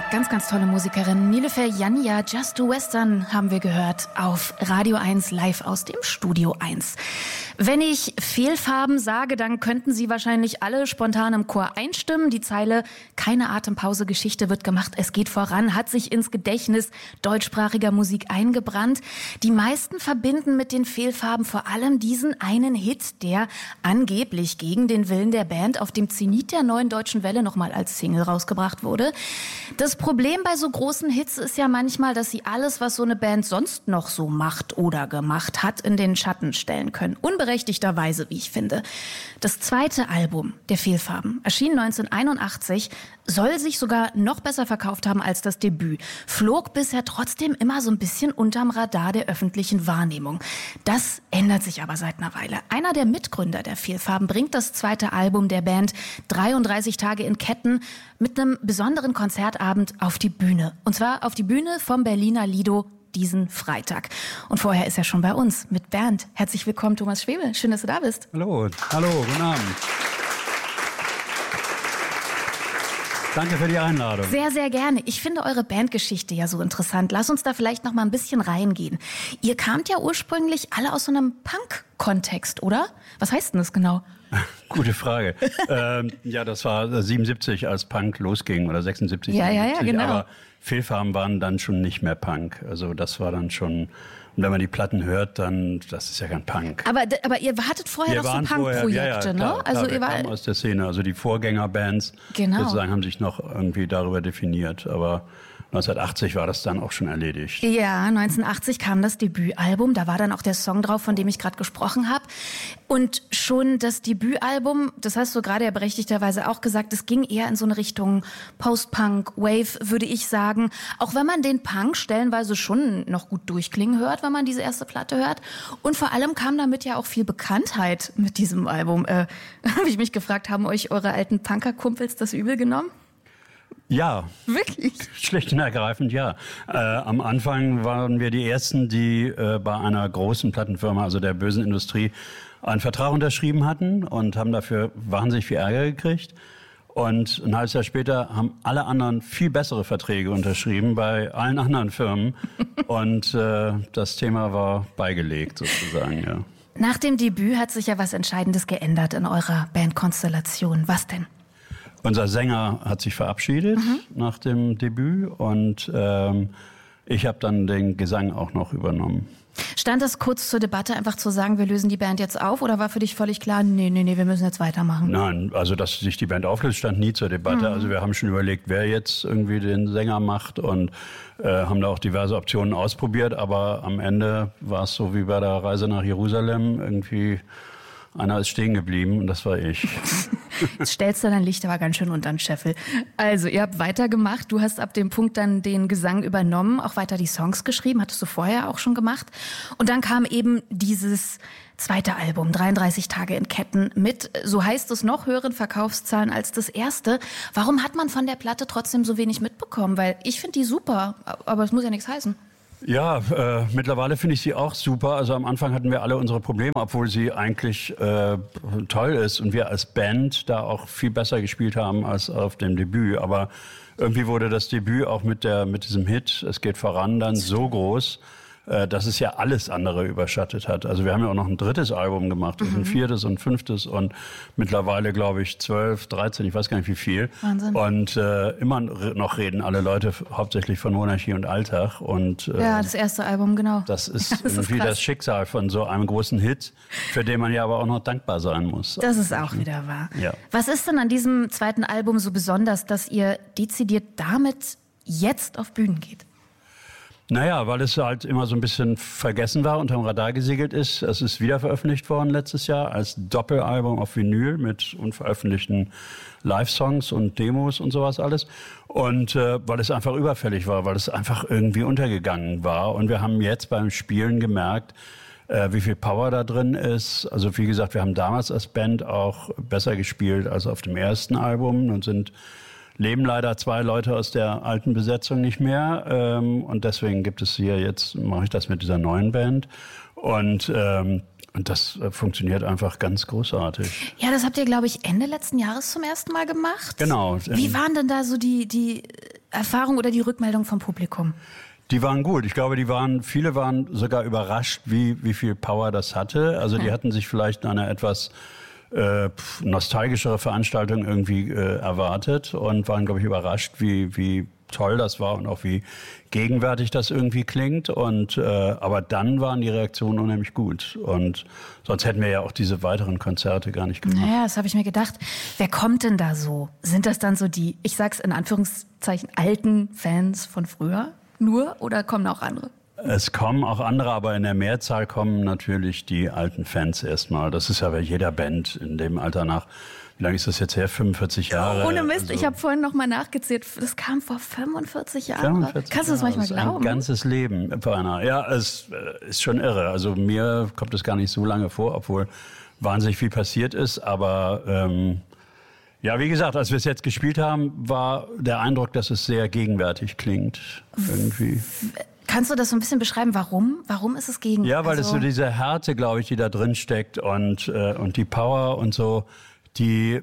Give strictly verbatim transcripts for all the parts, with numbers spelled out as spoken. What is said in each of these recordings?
ganz, ganz tolle Musikerin. Nilüfer Yanya, Just Do Western haben wir gehört auf Radio eins live aus dem Studio eins. Wenn ich Fehlfarben sage, dann könnten Sie wahrscheinlich alle spontan im Chor einstimmen. Die Zeile "Keine Atempause, Geschichte wird gemacht, es geht voran" hat sich ins Gedächtnis deutschsprachiger Musik eingebrannt. Die meisten verbinden mit den Fehlfarben vor allem diesen einen Hit, der angeblich gegen den Willen der Band auf dem Zenit der neuen deutschen Welle nochmal als Single rausgebracht wurde. Das Problem bei so großen Hits ist ja manchmal, dass sie alles, was so eine Band sonst noch so macht oder gemacht hat, in den Schatten stellen können. Unberechtigterweise, wie ich finde. Das zweite Album der Fehlfarben erschien neunzehnhunderteinundachtzig, soll sich sogar noch besser verkauft haben als das Debüt, flog bisher trotzdem immer so ein bisschen unterm Radar der öffentlichen Wahrnehmung. Das ändert sich aber seit einer Weile. Einer der Mitgründer der Fehlfarben bringt das zweite Album der Band dreiunddreißig Tage in Ketten mit einem besonderen Konzertabend auf die Bühne. Und zwar auf die Bühne vom Berliner Lido diesen Freitag. Und vorher ist er schon bei uns mit Bernd. Herzlich willkommen, Thomas Schwebe. Schön, dass du da bist. Hallo, hallo, guten Abend. Danke für die Einladung. Sehr, sehr gerne. Ich finde eure Bandgeschichte ja so interessant. Lass uns da vielleicht noch mal ein bisschen reingehen. Ihr kamt ja ursprünglich alle aus so einem Punk-Kontext, oder? Was heißt denn das genau? Gute Frage. ähm, ja, das war siebenundsiebzig, als Punk losging, oder sechsundsiebzig. Ja, ja, ja, genau. Aber Fehlfarben waren dann schon nicht mehr Punk. Also das war dann schon... Und wenn man die Platten hört, dann, das ist ja kein Punk. Aber, aber ihr hattet vorher doch so Punk-Projekte, ja, ja, ne? Klar, also klar, ihr wir war kamen aus der Szene. Also die Vorgängerbands, genau. sozusagen, haben sich noch irgendwie darüber definiert. Aber neunzehnhundertachtzig war das dann auch schon erledigt. Ja, neunzehnhundertachtzig kam das Debütalbum. Da war dann auch der Song drauf, von dem ich gerade gesprochen habe. Und schon das Debütalbum, das hast du gerade ja berechtigterweise auch gesagt, es ging eher in so eine Richtung Post-Punk, Wave, würde ich sagen. Auch wenn man den Punk stellenweise schon noch gut durchklingen hört, wenn man diese erste Platte hört. Und vor allem kam damit ja auch viel Bekanntheit mit diesem Album. Äh, habe ich mich gefragt, haben euch eure alten Punker-Kumpels das übel genommen? Ja. Wirklich? Schlicht und ergreifend, ja. Äh, am Anfang waren wir die Ersten, die äh, bei einer großen Plattenfirma, also der bösen Industrie, einen Vertrag unterschrieben hatten und haben dafür wahnsinnig viel Ärger gekriegt. Und ein halbes Jahr später haben alle anderen viel bessere Verträge unterschrieben bei allen anderen Firmen. Und äh, das Thema war beigelegt sozusagen, ja. Nach dem Debüt hat sich ja was Entscheidendes geändert in eurer Bandkonstellation. Was denn? Unser Sänger hat sich verabschiedet mhm. nach dem Debüt und ähm, ich habe dann den Gesang auch noch übernommen. Stand das kurz zur Debatte, einfach zu sagen, wir lösen die Band jetzt auf, oder war für dich völlig klar, nee, nee, nee, wir müssen jetzt weitermachen? Nein, also dass sich die Band auflöst, stand nie zur Debatte. Mhm. Also wir haben schon überlegt, wer jetzt irgendwie den Sänger macht und äh, haben da auch diverse Optionen ausprobiert, aber am Ende war es so wie bei der Reise nach Jerusalem, irgendwie einer ist stehen geblieben und das war ich. Jetzt stellst du dein Licht aber ganz schön unter den Scheffel. Also, ihr habt weitergemacht. Du hast ab dem Punkt dann den Gesang übernommen, auch weiter die Songs geschrieben. Hattest du vorher auch schon gemacht. Und dann kam eben dieses zweite Album, dreiunddreißig Tage in Ketten, mit, so heißt es, noch höheren Verkaufszahlen als das erste. Warum hat man von der Platte trotzdem so wenig mitbekommen? Weil ich finde die super, aber es muss ja nichts heißen. Ja, äh, mittlerweile finde ich sie auch super. Also am Anfang hatten wir alle unsere Probleme, obwohl sie eigentlich äh, toll ist und wir als Band da auch viel besser gespielt haben als auf dem Debüt. Aber irgendwie wurde das Debüt auch mit der mit diesem Hit, es geht voran, dann so groß, äh, dass es ja alles andere überschattet hat. Also wir haben ja auch noch ein drittes Album gemacht, mhm. ein viertes und ein fünftes und mittlerweile, glaube ich, zwölf, dreizehn, ich weiß gar nicht wie viel. Wahnsinn. Und äh, immer noch reden alle Leute f- hauptsächlich von Monarchie und Alltag. Und, äh, ja, das erste Album, genau. Das ist ja, das irgendwie ist das Schicksal von so einem großen Hit, für den man ja aber auch noch dankbar sein muss. Das ist auch wieder wahr. Ja. Was ist denn an diesem zweiten Album so besonders, dass ihr dezidiert damit jetzt auf Bühnen geht? Naja, weil es halt immer so ein bisschen vergessen war, unterm Radar gesegelt ist. Es ist wieder veröffentlicht worden letztes Jahr als Doppelalbum auf Vinyl mit unveröffentlichten Live-Songs und Demos und sowas alles. Und äh, weil es einfach überfällig war, weil es einfach irgendwie untergegangen war. Und wir haben jetzt beim Spielen gemerkt, äh, wie viel Power da drin ist. Also wie gesagt, wir haben damals als Band auch besser gespielt als auf dem ersten Album und sind leben leider zwei Leute aus der alten Besetzung nicht mehr. Ähm, und deswegen gibt es hier jetzt, mache ich das mit dieser neuen Band. Und, ähm, und das äh, funktioniert einfach ganz großartig. Ja, das habt ihr, glaube ich, Ende letzten Jahres zum ersten Mal gemacht. Genau. Wie waren denn da so die, die Erfahrung oder die Rückmeldung vom Publikum? Die waren gut. Ich glaube, die waren, viele waren sogar überrascht, wie, wie viel Power das hatte. Also die hatten sich vielleicht eine etwas äh, nostalgischere Veranstaltung irgendwie äh, erwartet und waren, glaube ich, überrascht, wie, wie toll das war und auch wie gegenwärtig das irgendwie klingt. Und, äh, aber dann waren die Reaktionen unheimlich gut. Und sonst hätten wir ja auch diese weiteren Konzerte gar nicht gemacht. Naja, das habe ich mir gedacht. Wer kommt denn da so? Sind das dann so die, ich sag's in Anführungszeichen, alten Fans von früher nur oder kommen auch andere? Es kommen auch andere, aber in der Mehrzahl kommen natürlich die alten Fans erstmal. Das ist ja bei jeder Band in dem Alter nach. Wie lange ist das jetzt her? fünfundvierzig Jahre? Ohne Mist, also ich habe vorhin noch mal nachgezählt. Das kam vor fünfundvierzig Jahren. fünfundvierzig Kannst du das Jahre, manchmal das ist glauben? Ein ganzes Leben, Verena. Ja, es ist schon irre. Also mir kommt es gar nicht so lange vor, obwohl wahnsinnig viel passiert ist. Aber ähm, ja, wie gesagt, als wir es jetzt gespielt haben, war der Eindruck, dass es sehr gegenwärtig klingt. Irgendwie. Kannst du das so ein bisschen beschreiben? Warum? Warum ist es gegenwärtig? Ja, weil also es so diese Härte, glaube ich, die da drin steckt und, äh, und die Power und so, die,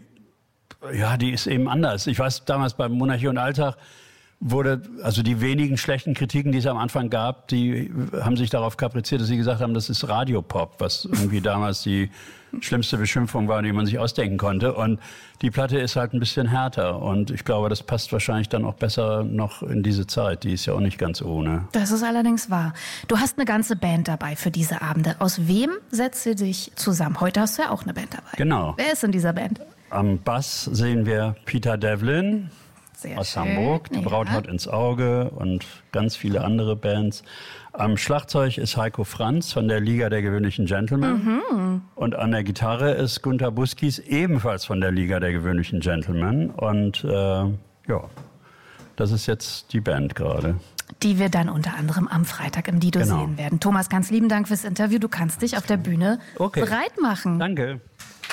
ja, die ist eben anders. Ich weiß, damals beim Monarchie und Alltag wurde, also die wenigen schlechten Kritiken, die es am Anfang gab, die haben sich darauf kapriziert, dass sie gesagt haben, das ist Radiopop, was irgendwie damals die schlimmste Beschimpfung war, die man sich ausdenken konnte. Und die Platte ist halt ein bisschen härter. Und ich glaube, das passt wahrscheinlich dann auch besser noch in diese Zeit. Die ist ja auch nicht ganz ohne. Das ist allerdings wahr. Du hast eine ganze Band dabei für diese Abende. Aus wem setzt sie dich zusammen? Heute hast du ja auch eine Band dabei. Genau. Wer ist in dieser Band? Am Bass sehen wir Peter Devlin. Sehr aus schön. Hamburg, die Ja. Brauthaut ins Auge und ganz viele andere Bands. Am Schlagzeug ist Heiko Franz von der Liga der gewöhnlichen Gentlemen. Mhm. Und an der Gitarre ist Gunter Buskis, ebenfalls von der Liga der gewöhnlichen Gentlemen. Und äh, ja, das ist jetzt die Band gerade. Die wir dann unter anderem am Freitag im Dido Genau. sehen werden. Thomas, ganz lieben Dank fürs Interview. Du kannst dich auf der Bühne Okay. bereit machen. Danke.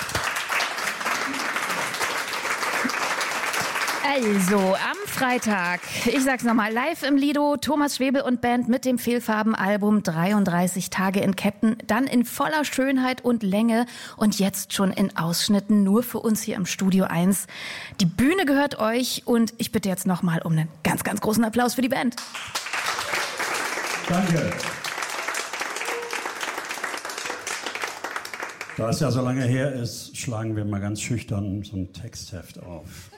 Also, am Freitag, ich sag's nochmal, live im Lido, Thomas Schwebel und Band mit dem Fehlfarben-Album dreiunddreißig Tage in Ketten, dann in voller Schönheit und Länge und jetzt schon in Ausschnitten nur für uns hier im Studio eins. Die Bühne gehört euch und ich bitte jetzt nochmal um einen ganz, ganz großen Applaus für die Band. Danke. Da es ja so lange her ist, schlagen wir mal ganz schüchtern so ein Textheft auf.